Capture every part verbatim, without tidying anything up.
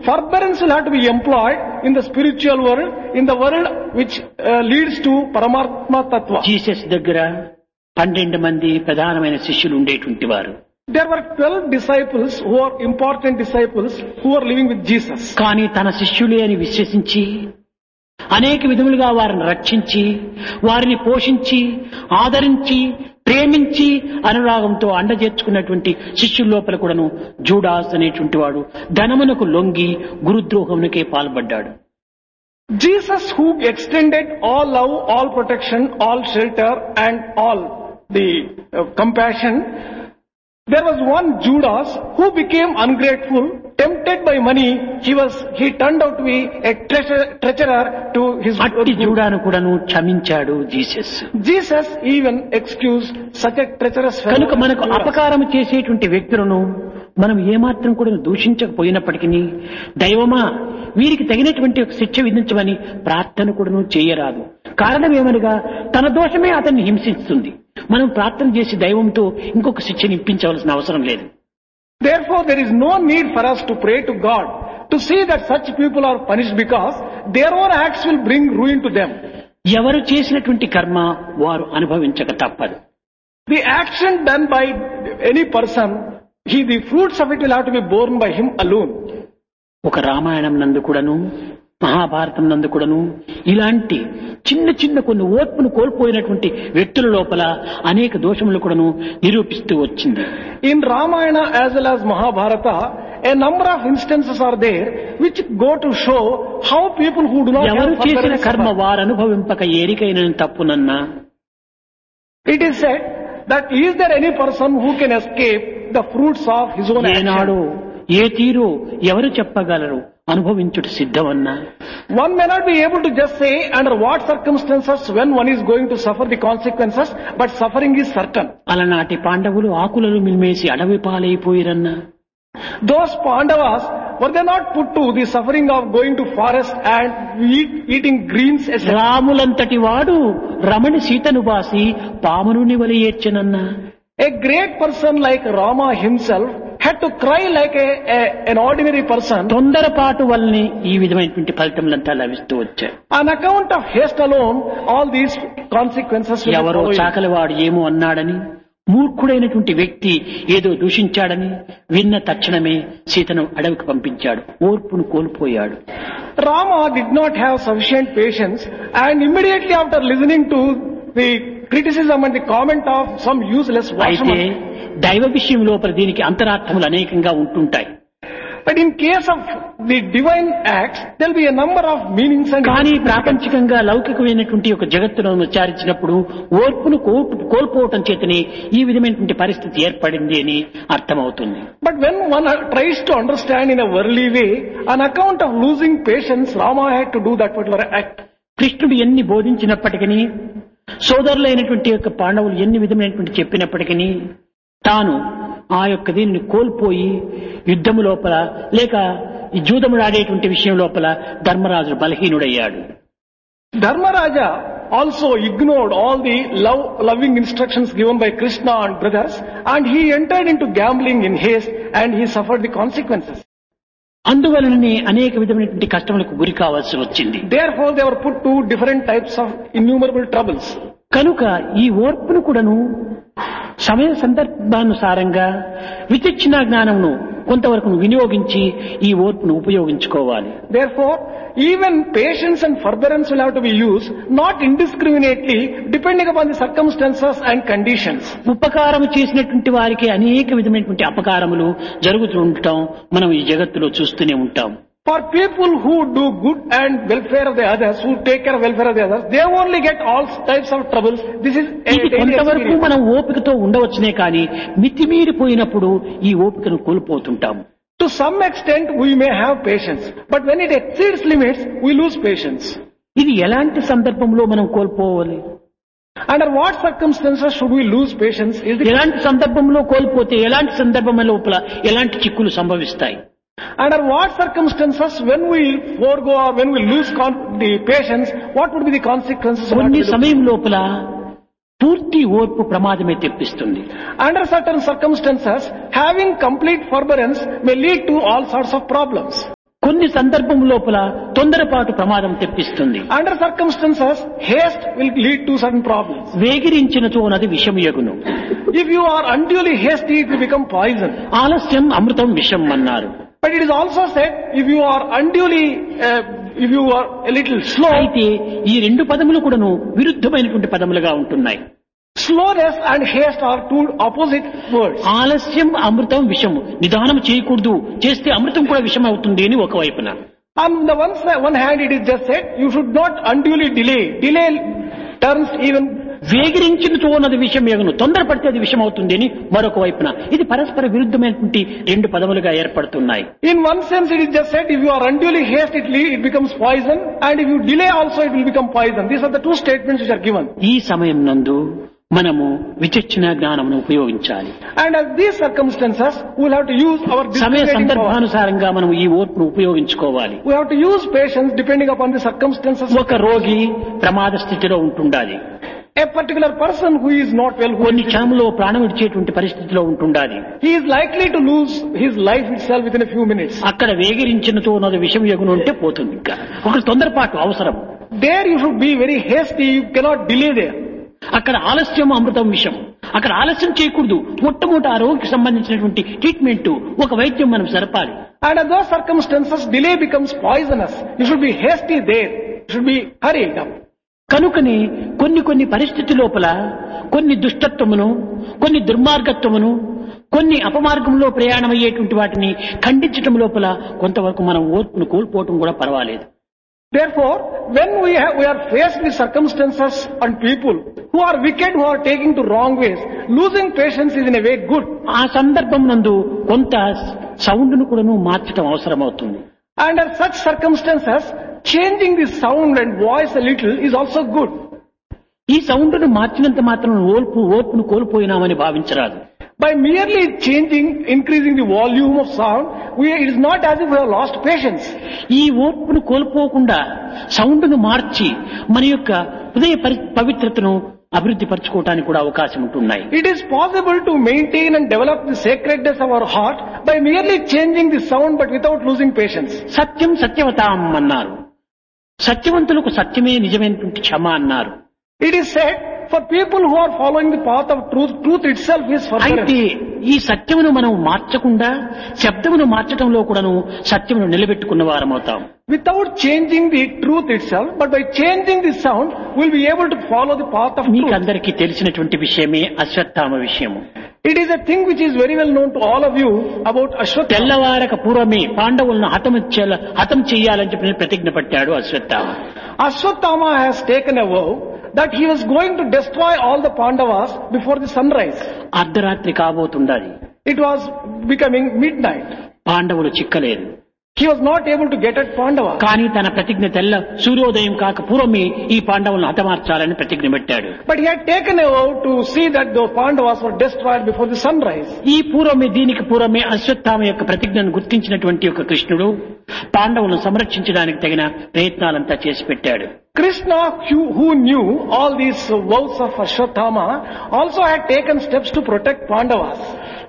Forbearance will have to be employed in the spiritual world, in the world which uh, leads to Paramatma Tattva. Jesus దగ్గర పన్నెండు మంది ప్రధానమైన శిష్యులు ఉండేటువంటి వారు. There were twelve disciples who are important disciples who were living with Jesus. కానీ తన శిష్యులే అని విశ్వసించి అనేక విధములుగా వారిని రక్షించి వారిని పోషించి ఆదరించి ప్రేమించి అనురాగంతో అండజేర్చుకున్నటువంటి శిష్యుల లోపల కూడాను జూడాస్ అనేటువంటి వాడు ధనమునకు లొంగి గురుద్రోహమునకే పాల్పడ్డాడు. Jesus, who extended all love, all protection, all shelter and all the uh, compassion, there was one Judas who became ungrateful, tempted by money. He was he turned out to be a treasure, treasurer to his అట్టి జూడాను కూడాను క్షమించాడు Jesus. Jesus even excused such a treacherous fellow. కనుక మనకు అపకారం చేసేటువంటి వ్యక్తులను మనం ఏమాత్రం కూడా దూషించకపోయినప్పటికీ దైవమా వీరికి తగినటువంటి ఒక శిక్ష విధించమని ప్రార్థన కూడాను చేయరాదు. కారణం ఏమనగా తన దోషమే అతన్ని హింసిస్తుంది. మనం ప్రార్థన చేసి దైవంతో ఇంకొక శిక్షను ఇప్పించవలసిన అవసరం లేదు. Therefore, there is no need for us to pray to God to see that such people are punished because their own acts will bring ruin to them. ఎవరు చేసినటువంటి కర్మ వారు అనుభవించక తప్పదు. The action done by any person, he the fruits of it will have to be borne by him alone. ఒక రామాయణం నందు కూడాను మహాభారతం నందు కూడాను ఇలాంటి చిన్న చిన్న కొన్ని ఓర్పును కోల్పోయినటువంటి వ్యక్తుల లోపల అనేక దోషములు కూడాను నిరూపిస్తూ వచ్చింది. In Ramayana as well as Mahabharata, a number of instances are there which go to show how people who do not ఎవరు have చేసిన forbearance కర్మ suffer. వారు అనుభవింపక ఏరికైన తప్పునన్నా It is said that is there any person who can escape the fruits of his own ఏనాడు action? ఏ తీరు ఎవరు చెప్పగలరు అనుభవించుట సిద్ధమన్నా. One may not be able to just say under what circumstances when one is going to suffer the consequences, but suffering is certain. అలనాటి పాండవులు ఆకులను మిల్మేసి అడవి పాలైపోయిరన్నా. Those Pandavas, were they not put to the suffering of going to forest and eat, eating greens? et cetera? రాములంతటి వాడు రమణి సీతను బాసి పామునుని వలి ఏడ్చెనన్నా. A great person like Rama himself had to cry like a, a, an ordinary person. తొందరపాటు వల్లనే ఈ విధమైనటువంటి ఫలితములంతా లభిస్తూ వచ్చాయి. On account of haste alone, all these consequences will be ఎవరో following. చాకలివాడు ఏమో అన్నాడని మూర్ఖుడైనటువంటి వ్యక్తి ఏదో దూషించాడని విన్న తక్షణమే సీతను అడవికి పంపించాడు. ఓర్పును కోల్పోయాడు. Rama did not have sufficient patience, and immediately after listening to the criticism and the comment of some useless అయితే washerman. దైవ విషయం లోపల దీనికి అంతరార్థములు అనేకంగా ఉంటుంటాయి. But in case of the divine acts, there will be a number of meanings and కానీ ప్రాపంచికంగా లౌకికమైనటువంటి ఒక జగత్తును విచారించినప్పుడు ఓర్పును కోల్పు- కోల్పోవటం చేతనే ఈ విధమైనటువంటి పరిస్థితి ఏర్పడింది అని అర్థమవుతుంది. But when one tries to understand in a worldly way, on account of losing patience, Rama had to do that particular act. కృష్ణుడు ఎన్ని బోధించినప్పటికీ సోదరులైనటువంటి యొక్క పాండవులు ఎన్ని విధమైనటువంటి చెప్పినప్పటికీ తాను ఆ యొక్క దీనిని కోల్పోయి యుద్ధము లోపల లేక ఈ జూదముడు ఆడేటువంటి విషయం లోపల Dharmaraju బలహీనుడయ్యాడు. Dharmaraja also ignored all the love, loving instructions given by Krishna and brothers, and he entered into gambling in haste, and he suffered the consequences. అందువలననే అనేక విధమైనటువంటి కష్టములకు గురి కావాల్సి వచ్చింది. Therefore, they were put to different types of innumerable troubles. కనుక ఈ ఓర్పును కూడాను సమయ సందర్భానుసారంగా విచక్షణ జ్ఞానమును కొంతవరకు వినియోగించి ఈ ఓర్పును ఉపయోగించుకోవాలి. Therefore, even patience and forbearance will have to be used, not indiscriminately, depending upon the circumstances and conditions. ఉపకారం చేసినటువంటి వారికి అనేక విధమైనటువంటి అపకారములు జరుగుతూ ఉండటం మనం ఈ జగత్తులో చూస్తూనే ఉంటాం. For people who do good and welfare of the others, who take care of welfare of the others, they only get all types of troubles. This is a ఇది daily కొంతవరకు experience. మనం ఓపికతో ఉండవచ్చునే కానీ మితిమీరిపోయినప్పుడు ఈ ఓపికను కోల్పోతుంటాం. To some extent, we may have patience, but when it exceeds limits, we lose patience. ఇది ఎలాంటి సందర్భంలో మనం కోల్పోవాలి? Under what circumstances should we lose patience? Is the, ఎలాంటి సందర్భంలో కోల్పోతే ఎలాంటి సందర్భం లోపల ఎలాంటి చిక్కులు సంభవిస్తాయి? under what circumstances, when we forego or when we lose con- the patience, what would be the consequences? of what కొన్ని we do? సమయం లోపల పూర్తి ఓర్పు ప్రమాదమే తెప్పిస్తుంది. Under certain circumstances, having complete forbearance may lead to all sorts of problems. కొన్ని సందర్భం లోపల తొందరపాటు ప్రమాదం తెప్పిస్తుంది. Under circumstances, haste will lead to certain problems. వేగిరించినచో నది విషమయగును. If you are unduly hasty, it will become poison. ఆలస్యం అమృతం విషం అన్నారు. But it is also said, if you are unduly, uh, if you are a little slow, అయితే ఈ రెండు పదములు కూడాను విరుద్ధమైనటువంటి పదములుగా ఉంటున్నాయి. slowness and haste are two opposite words. ఆలస్యం అమృతం విషము. నిదానం చేయకూడదు, చేస్తే అమృతం కూడా విషం అవుతుంది అని ఒకవైపున. On the one, side, one hand, it is just said, you should not unduly delay. Delay turns even. వేగిరించినచో నది విషం ఎగును, తొందరపడితే అది విషం అవుతుంది అని మరొక వైపున. ఇది పరస్పర విరుద్ధమైనటువంటి రెండు పదములుగా ఏర్పడుతున్నాయి. In one sense, it is just said, if you are unduly haste, it, le- it becomes poison, and if you delay also, it will become poison. These are the two statements which are given. ఈ సమయం నందు మనము విచక్షణ జ్ఞానమును ఉపయోగించాలి. And at these circumstances, we will have to use our సమయ discriminating power. సందర్భానుసారంగా మనం ఈ ఓర్పును ఉపయోగించుకోవాలి. We have to use patience depending upon the circumstances. ఒక రోగి ప్రమాద స్థితిలో ఉంటుండాలి. A particular person who is not well, who కొన్ని is, క్షణంలో ప్రాణం విడిచేటువంటి పరిస్థితిలో ఉంటుండాలి. he is likely to lose his life itself within a few minutes. అక్కడ వేగిరించినతో నది విషం ఎగును అంటే పోతుంది. ఇంకా ఒక తొందరపాటు అవసరం. There you should be very hasty, you cannot delay there. అక్కడ ఆలస్యం అమృతం విషం. అక్కడ ఆలస్యం చేయకూడదు. మొట్టమొదటి ఆ రోగికి సంబంధించినటువంటి ట్రీట్మెంట్, ఒక వైద్యం మనం సరపాలి. And in those circumstances, delay becomes poisonous. You should be hasty there. You should be hurried up. కనుకని కొన్ని కొన్ని పరిస్థితి లోపల కొన్ని దుష్టత్వమును, కొన్ని దుర్మార్గత్వమును, కొన్ని అపమార్గంలో ప్రయాణమయ్యేటువంటి వాటిని ఖండించటం లోపల కొంతవరకు మనం ఓర్పును కోల్పోవటం కూడా పర్వాలేదు. Therefore, when we, have, we are faced with circumstances and people who are wicked, who are taking to wrong ways, losing patience is in a way good. ఆ సందర్భం నందు కొంత సౌండ్ను కూడాను మార్చడం అవసరమవుతుంది. Under such circumstances, changing the sound and voice a little is also good. ఈ సౌండ్ను మార్చినంత మాత్రం ఓర్పు ఓర్పును కోల్పోయినామని భావించరాదు. By merely changing, increasing the volume of sound, we, it is not as if we have lost patience. ఈ ఓర్పును కోల్పోకుండా సౌండ్ను మార్చి మన యొక్క హృదయ పరి- పవిత్రతను అభివృద్ధి పరచుకోవడానికి కూడా అవకాశం ఉంటున్నాయి. It is possible to maintain and develop the sacredness of our heart by merely changing the sound but without losing patience. సత్యం సత్యవతాం అన్నారు. సత్యవంతులకు సత్యమే నిజమైనటువంటి క్షమ అన్నారు. It is said, for people who are following the path of truth, truth itself is అయితే forbearance. ఈ సత్యమును మనం మార్చకుండా శబ్దమును మార్చడంలో కూడాను సత్యమును నిలబెట్టుకున్న వారమవుతాం. Without changing the truth itself, but by changing the sound, we will be able to follow the path of truth. మీకందరికీ తెలిసినటువంటి విషయమే అశ్వత్థామ విషయము. It is a thing which is very well known to all of you about Ashwatthama. తెల్లవారక పూర్వమే పాండవులను హతం చేయాల- హతం చెయ్యాలని చెప్పి ప్రతిజ్ఞ పట్టాడు Ashwatthama. Ashwatthama has taken a vow that he was going to destroy all the Pandavas before the sunrise. అర్ధరాత్రి కాబోతుండాలి. It was becoming midnight. పాండవులు చిక్కలేదు. He was not able to get at Pandava. కానీ తన ప్రతిజ్ఞ తెల్ల సూర్యోదయం కాక పూర్వమే ఈ పాండవులను హతమార్చాలని ప్రతిజ్ఞ పెట్టాడు. But he had taken a vow to see that the Pandavas were destroyed before the sunrise. ఈ పూర్వమే దీనికి పూర్వమే అశ్వత్థామ యొక్క ప్రతిజ్ఞను గుర్తించినటువంటి ఒక కృష్ణుడు పాండవులను సంరక్షించడానికి తగిన ప్రయత్నాలంతా చేసి పెట్టాడు. Krishna, who, who knew all these vows of Ashwatthama, also had taken steps to protect Pandavas.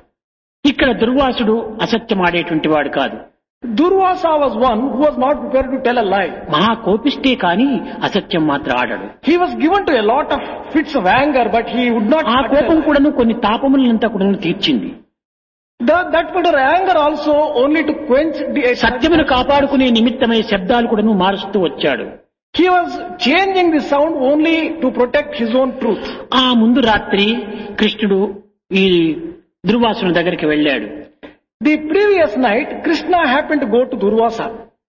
ఇక్కడ దుర్వాసుడు అసత్యం ఆడేటువంటి వాడు కాదు. Durvasa was one who was not prepared to tell a lie. మహా కోపిస్తే కానీ అసత్యం మాత్రం ఆడడు. He was given to a lot of fits of anger, but he would not ఆ utter a కోపం lie. కూడాను కొన్ని తాపములంతా కూడా తీర్చింది. The, that particular anger also only to quench the సత్యమును కాపాడుకునే నిమిత్తమై శబ్దాలు కూడాను మారుస్తూ వచ్చాడు. He was changing the sound only to protect his own truth. ఆ ముందు రాత్రి కృష్ణుడు ఈ దుర్వాసుని దగ్గరికి వెళ్ళాడు. The previous night, Krishna happened to go to Durvasa.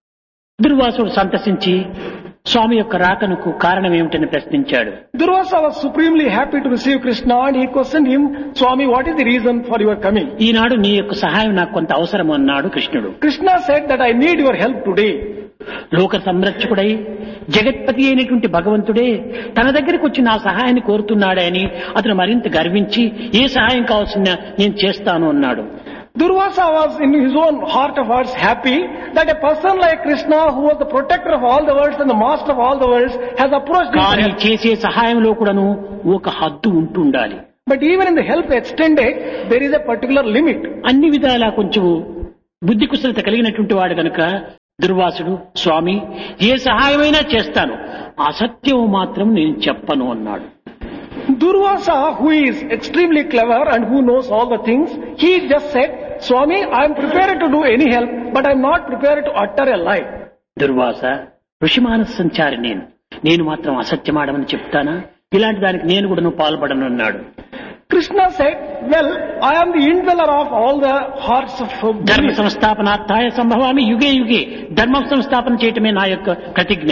దుర్వాసుడు సంతసించి స్వామి యొక్క రాకనుకు కారణం ఏమిటని ప్రశ్నించాడు. Durvasa was supremely happy to receive Krishna and he questioned him, Swami, what is the reason for your coming? ఈనాడు నీ యొక్క సహాయం నాకు కొంత అవసరం అన్నాడు కృష్ణుడు. Krishna said that I need your help today. లోక సంరక్షకుడై జగత్పతి అయినటువంటి భగవంతుడే తన దగ్గరికి వచ్చి నా సహాయాన్ని కోరుతున్నాడే అని అతను మరింత గర్వించి ఏ సహాయం కావాల్సిన నేను చేస్తాను అన్నాడు. Durvasa was in his own heart of hearts happy that a person like Krishna, who was the protector of all the worlds and the master of all the worlds, has approached him. కానీ చేసే సహాయంలో కూడాను ఒక హద్దు ఉంటుండాలి. But even in the help extended, there is a particular limit. అన్ని విధాలా కొంచెం బుద్ధి కుశలత కలిగినటువంటి వాడు కనుక దుర్వాసుడు, స్వామి ఏ సహాయమైనా చేస్తాను, అసత్యం మాత్రం నేను చెప్పను అన్నాడు. Durvasa, who is extremely clever and who knows all the things, he just said, Swami, I am prepared to do any help, but I am not prepared to utter a lie. Durvasa ఋషిమానస సంచారి నేను నేను మాత్రం అసత్యమాడమని చెప్తానా, ఇలాంటి దానికి నేను కూడా పాల్పడను అన్నాడు. Krishna said, well, I am the indweller of all the hearts of ధర్మ belief. సంస్థాపనార్థాయ సంభవామి యుగే యుగే, ధర్మం సంస్థాపన చేయటమే నా యొక్క ప్రతిజ్ఞ.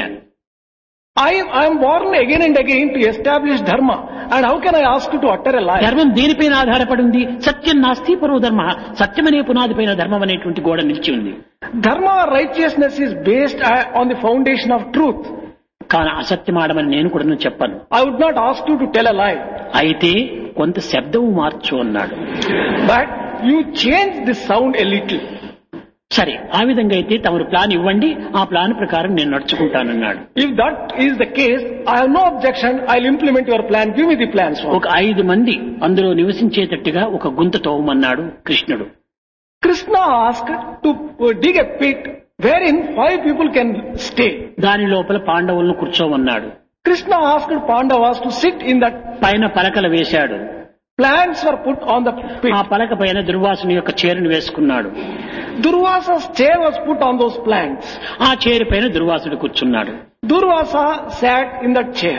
I, I am born again and again to establish dharma, and how can I ask you to utter a lie? ధర్మం దేనిపైన ఆధారపడి ఉంది? సత్యం నాస్తి పరో ధర్మ, సత్యమనే పునాదిపైన ధర్మం అనేటువంటి గోడ నిలిచి ఉంది. Dharma or righteousness is based uh, on the foundation of truth. కానీ అసత్యమాడమని నేను కూడా చెప్పను. I would not ask you to tell a lie. అయితే కొంత శబ్దము మార్చు అన్నాడు. But you change the sound a little. సరే, ఆ విధంగా అయితే తమరు ప్లాన్ ఇవ్వండి, ఆ ప్లాన్ ప్రకారం నేను నడుచుకుంటానన్నాడు. If that is the case, I have no objection. I'll implement your plan. Give me the plan, Swami. ఒక ఐదు మంది అందులో నివసించేటట్టుగా ఒక గుంత తవ్వమన్నాడు కృష్ణుడు. Krishna asked to dig a pit wherein five people can stay. దాని లోపల పాండవులను కూర్చోమన్నాడు. Krishna asked Pandavas to sit in that. పైన పలకలు వేశాడు. Plants were put on the pit. ఆ పలక పైన దుర్వాసుని యొక్క చీరను వేసుకున్నాడు. Durvasa's chair was put on those plants. ఆ చీర పైన దుర్వాసుడు కూర్చున్నాడు. Durvasa sat in that chair.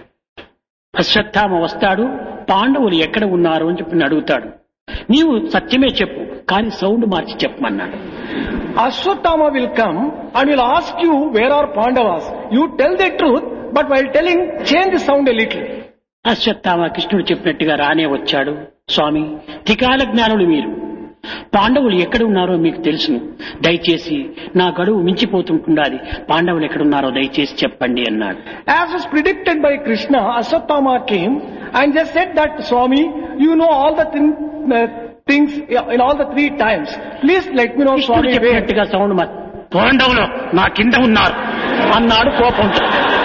Ashwatthama వస్తాడు, పాండవులు ఎక్కడ ఉన్నారు అని చెప్పి అడుగుతాడు. నీవు సత్యమే చెప్పు, కానీ సౌండ్ మార్చి చెప్పమన్నాడు. Ashwatthama will come and will ask you where are Pandavas. You tell the truth, but while telling, change the sound a little. Ashwatthama కృష్ణుడు చెప్పినట్టుగా రానే వచ్చాడు. స్వామి, త్రికాల జ్ఞానులు మీరు, పాండవులు ఎక్కడ ఉన్నారో మీకు తెలుసును, దయచేసి నా గడువు మించిపోతుంటుండాలి, పాండవులు ఎక్కడున్నారో దయచేసి చెప్పండి అన్నాడు. As was predicted by Krishna, Ashwatthama came and just said that, Swami, you know all the thing, uh, things in all the three times. Please let me know, కృష్ణుడు Swami, where. చెప్పినట్టుగా సౌండ్ మరి పాండవులు నా కింద ఉన్నారు అన్నాడు కోపంతో.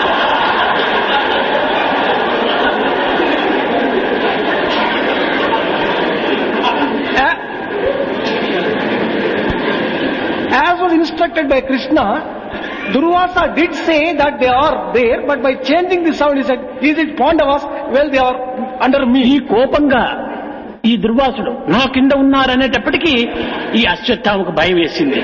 As was instructed by Krishna, Durvasa did say that they are there, but by changing the sound, he said, is it Pandavas? Well, they are under ఈ me. కోపంగా ఈ దుర్వాసుడు నా కింద ఉన్నారనేటప్పటికీ ఈ అశ్వత్థామకు భయం వేసింది.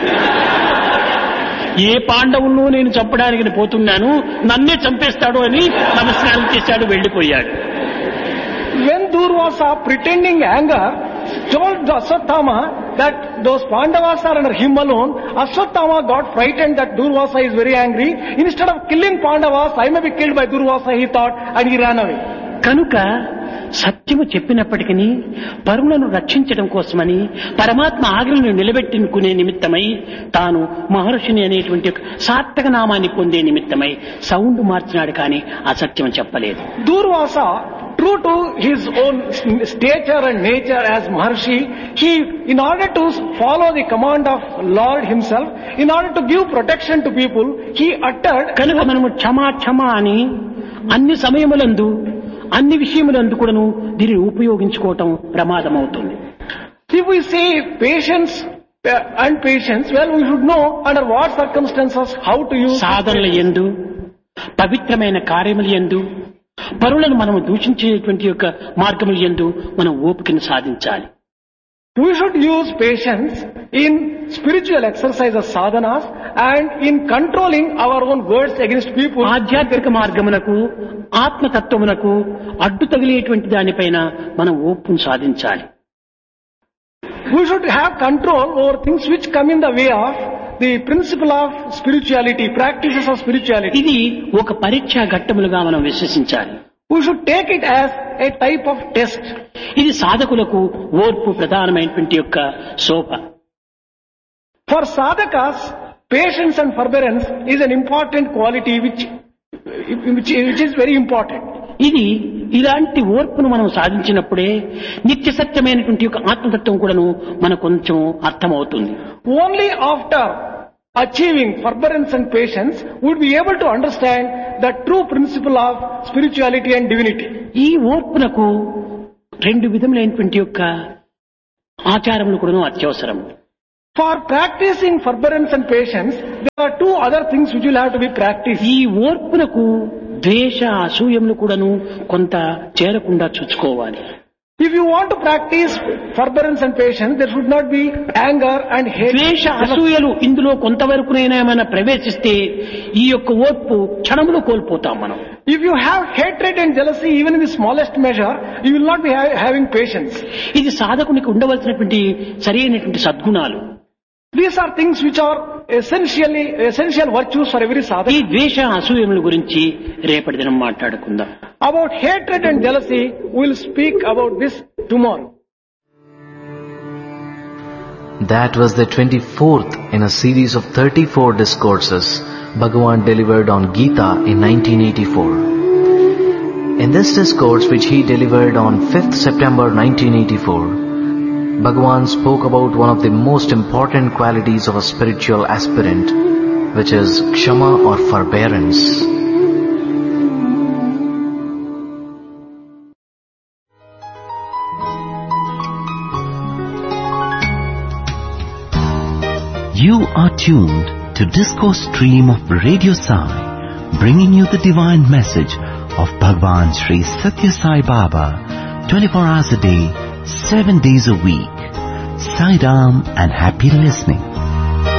ఏ పాండవులను నేను చంపడానికి పోతున్నాను, నన్నే చంపేస్తాడు అని నమస్కారం చేశాడు, వెళ్లిపోయాడు. When Durvasa, pretending anger, told Ashwatthama that those Pandavas are under him alone, Ashwatthama got frightened that Durvasa is very angry. Instead of killing Pandavas, I may be killed by Durvasa, he thought, and he ran away. కనుక సత్యము చెప్పినప్పటికీ పరులను రక్షించడం కోసమని, పరమాత్మ ఆజ్ఞలను నిలబెట్టుకునే నిమిత్తమై, తాను మహర్షిని అనేటువంటి ఒక సార్థక నామాన్ని పొందే నిమిత్తమై సౌండ్ మార్చినాడు, కానీ అసత్యం చెప్పలేదు. Durvasa, true to his own stature and nature as Maharshi, he, in order to follow the command of Lord himself, in order to give protection to people, he uttered. కనుక మనము క్షమా క్షమా అని అన్ని సమయములందు అన్ని విషయములందు కూడాను దీనిని ఉపయోగించుకోవటం ప్రమాదం అవుతుంది. If we say patience uh, and patience, well, we should know under what circumstances how to use. సాధనల యందు, పవిత్రమైన కార్యముల యందు, పరులను మనము దూషించేటువంటి యొక్క మార్గముల యందు మనం ఓపికను సాధించాలి. We should use patience in spiritual exercises, sadhanas, and in controlling our own words against people. ఆధ్యాత్మిక మార్గమునకు, ఆత్మతత్వమునకు అడ్డు తగిలేటువంటి దానిపైన మనం ఓపును సాధించాలి. We should have control over things which come in the way of the principle of spirituality, practices of spirituality. ఇది ఒక పరీక్షా ఘట్టములుగా మనం విశ్వసించాలి. We should take it as a type of test. ఇది సాధకులకు ఓర్పు ప్రధానమైనటువంటి యొక్క శోభ. For sadhakas, patience and forbearance is an important quality which, which, which is very important. ఇది ఇలాంటి ఓర్పును మనం సాధించినప్పుడే నిత్య సత్యమైనటువంటి యొక్క ఆత్మతత్వం కూడాను మనకు కొంచెం అర్థమవుతుంది. Only after achieving forbearance and patience would be able to understand the true principle of spirituality and divinity. ఈ ఓర్పునకు రెండు విధములైనటువంటి యొక్క ఆచారములు కూడాను అత్యవసరం. For practicing forbearance and patience, there are two other things which will have to be practiced. ఈ ఓర్పునకు ద్వేష అసూయములు కూడాను కొంత చేరకుండా చూసుకోవాలి. If you want to practice forbearance and patience, there should not be anger and hate. ద్వేష అసూయలు ఇందులో కొంతవరకునైనా మనం ప్రవేశిస్తే ఈ యొక్క ఓర్పు క్షణములో కోల్పోతాం మనం. If you have hatred and jealousy even in the smallest measure, you will not be ha- having patience. ఇది సాధకునికి ఉండవలసినటువంటి సరైనటువంటి సద్గుణాలు. These are things which are essentially essential virtues for every ఈ sadhaka. ద్వేష అసూయముల గురించి రేపటి దినం మాట్లాడుకుందాం. About hatred and jealousy, we will speak about this tomorrow. That was the twenty-fourth in a series of thirty-four discourses Bhagavan delivered on Gita in nineteen eighty-four. In this discourse, which he delivered on fifth September nineteen eighty-four, Bhagavan spoke about one of the most important qualities of a spiritual aspirant, which is Kshama or forbearance. You are tuned to Discourse Stream of Radio Sai, bringing you the divine message of Bhagwan Sri Satya Sai Baba, twenty-four hours a day, seven days a week. Sai Ram and happy listening.